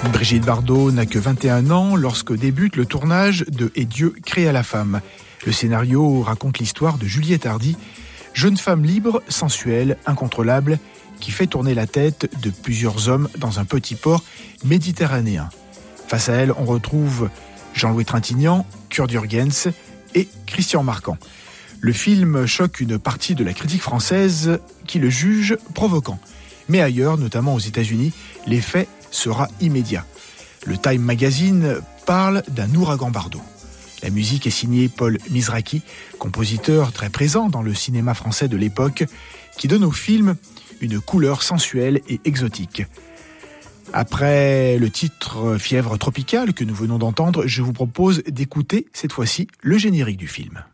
Brigitte Bardot n'a que 21 ans lorsque débute le tournage de « Et Dieu créa la femme ». Le scénario raconte l'histoire de Juliette Hardy, jeune femme libre, sensuelle, incontrôlable, qui fait tourner la tête de plusieurs hommes dans un petit port méditerranéen. Face à elle, on retrouve Jean-Louis Trintignant, Kurt Jürgens et Christian Marquand. Le film choque une partie de la critique française qui le juge provoquant. Mais ailleurs, notamment aux États-Unis, l'effet sera immédiat. Le Time Magazine parle d'un ouragan Bardot. La musique est signée Paul Mizrachi, compositeur très présent dans le cinéma français de l'époque, qui donne au film une couleur sensuelle et exotique. Après le titre Fièvre tropicale que nous venons d'entendre, je vous propose d'écouter cette fois-ci le générique du film.